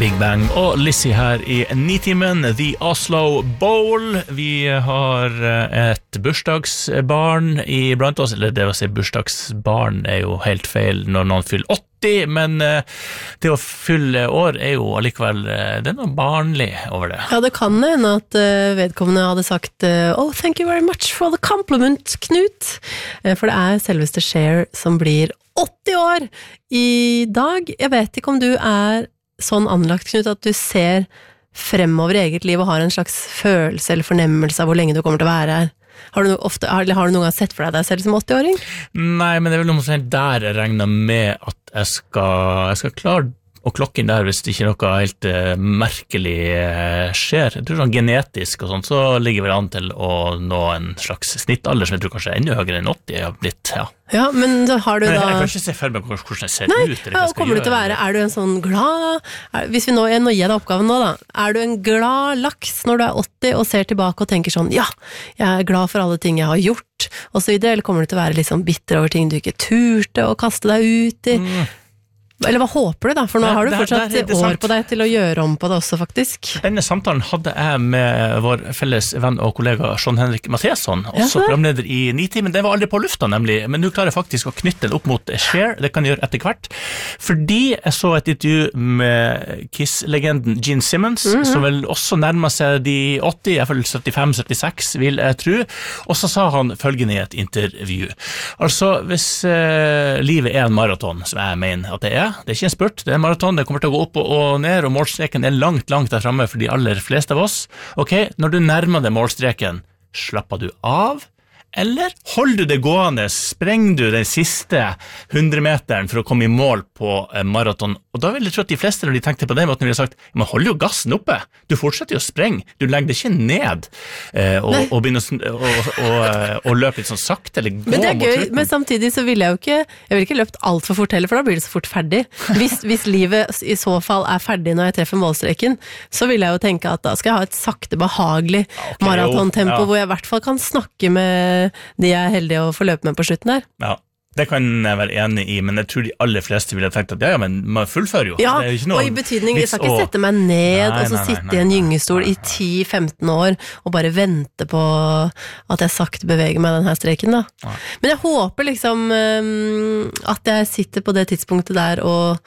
Big Bang og Lizzie her i Nitimen, The Oslo Bowl. Vi har et bursdagsbarn i blant oss, eller det å si bursdagsbarn jo helt feil når noen fyller 80, men det å fylle år jo allikevel, det noe barnlig over det. Ja, det kan hende at vedkommende hadde sagt «Oh, thank you very much for the compliment, Knut!» For det selveste Cher som blir 80 år i dag. Jeg vet ikke om du sånn anlagt, Knut, at du ser fremover i eget liv og har en slags følelse eller fornemmelse av hvor lenge du kommer til å være her. Har du noen gang sett for deg selv som 80-åring? Nei, men det vel noe sånn der jeg regner med at jeg skal klare å klokke inn der hvis det ikke noe helt merkelig skjer. Jeg tror sånn genetisk og sånt, så ligger vi an til å nå en slags snittalder som jeg tror kanskje enda høyere enn 80 jeg har blitt, ja. Ja, men har du da... Jeg kan ikke se for meg hvordan jeg ser ut. Nei, ja, kommer du til å være, du en sånn glad... Hvis vi nå gir deg oppgaven nå da, du en glad laks når du 80 og ser tilbake og tenker sånn, ja, jeg glad for alle ting jeg har gjort, og så videre, eller kommer du til å være litt sånn bitter over ting du ikke turte å kaste deg ut i? Eller hva håper du da? For nå har du fortsatt år på deg til å gjøre om på det også, faktisk. Denne samtalen hadde jeg med vår felles venn og kollega Sean Henrik Matthiasson, også programleder i Nitimen. Det var aldri på lufta, nemlig, men nå klarer jeg faktisk å knytte det opp mot Cher. Det kan jeg gjøre etter hvert. Fordi jeg så et intervju med Kiss-legenden Gene Simmons, som vel også nærmer seg de 80, jeg føler 75-76, vil jeg tro. Og så sa han følgende i et intervju. Altså, hvis livet en maraton, som jeg mener at det er ikke en spurt, det en maraton, det kommer til å gå opp og ned, og målstreken langt der fremme for de aller fleste av oss. Ok, når du nærmer deg målstreken, slapper du av? Eller holder du det gående, sprenger du den siste 100 meteren for å komme i mål på maraton? Og da vil jeg tro at de fleste, når de tenkte på den måten, ville sagt, man holder jo gassen oppe. Du fortsetter jo å sprenge. Du legger det ikke ned og begynner å løpe litt sånn sakte, eller gå mot slutten. Men det gøy, men samtidig så vil jeg vil ikke løpt alt for fort heller, for da blir det så fort ferdig. Hvis livet i så fall ferdig når jeg treffer målstreken, så vil jeg jo tenke at da skal jeg ha et sakte, behagelig maratontempo, hvor jeg i hvert fall kan snakke med de jeg heldige å få løpe med på slutten der. Ja, det kan jeg være enig i, men jeg tror de aller fleste ville tenkt at ja, men man fullfører jo. Ja, det ikke noe og i betydning, jeg skal ikke sette meg ned og så sitte i en gyngestol i 10-15 år og bare vente på at jeg sakte beveger meg den her streken da. Ja. Men jeg håper liksom at jeg sitter på det tidspunktet der og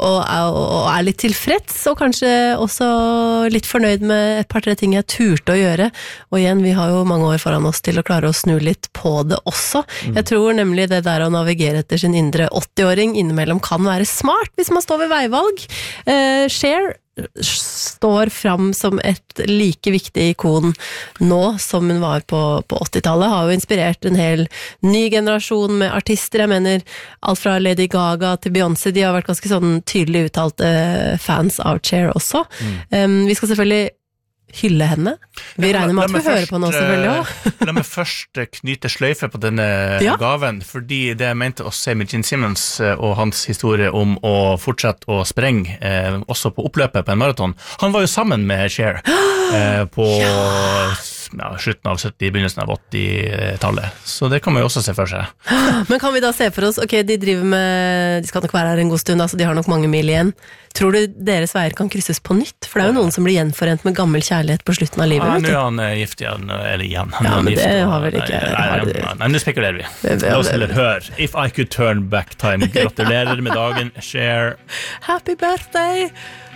litt tilfreds, og kanskje også litt fornøyd med et par-tre ting jeg turte å gjøre. Og igjen, vi har jo mange år foran oss til å klare å snu litt på det også. Jeg tror nemlig det der å navigere etter sin indre 80-åring innimellom kan være smart hvis man står ved veivalg. Cher står fram som et like viktig ikon nå som hun var på 80-tallet, har jo inspirert en hel ny generasjon med artister. Jeg mener, alt fra Lady Gaga til Beyoncé, de har vært ganske sånn tydelig uttalte fans av Cher også. Vi skal selvfølgelig hylle henne. Vi regner med at vi hører på nå selvfølgelig også. La meg først knyte sløyfe på denne gaven, fordi det jeg mente å se med Gene Simmons og hans historie om å fortsette å sprenge, også på oppløpet på en maraton. Han var jo sammen med Cher på slutten av 70, begynnelsen av 80-tallet. Så det kan man jo også se for seg. Men kan vi da se for oss, ok, de skal nok være her en god stund, altså de har nok mange mil igjen. Tror du deres veier kan krysses på nytt? For det er jo noen som blir gjenforent med gammel kjærlighet på slutten av livet. Ja, nå er han gift igjen, eller igjen. Ja, men det har vel ikke... Nei, nå spekulerer vi. La oss heller høre. If I could turn back time. Gratulerer med dagen, Cher. Happy birthday!